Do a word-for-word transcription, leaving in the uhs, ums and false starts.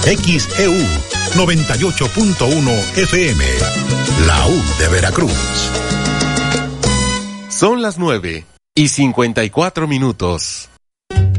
X E U noventa y ocho punto uno F M, la U de Veracruz. Son las nueve y cincuenta y cuatro minutos.